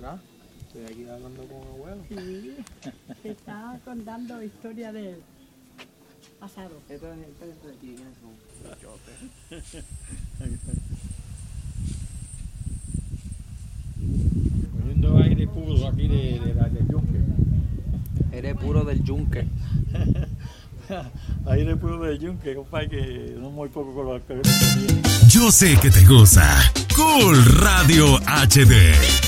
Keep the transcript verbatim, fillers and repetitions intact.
nada. Estoy aquí hablando con mi abuelo. Sí, te está contando historia del pasado. Esta gente de aquí, ¿quiénes son? Yo sé. Cogiendo aire puro aquí de, de la del yunque. Eres puro del yunque. Aire puro del yunque, compadre, que no muy poco con los que Yo sé que te gusta. Cool Radio H D.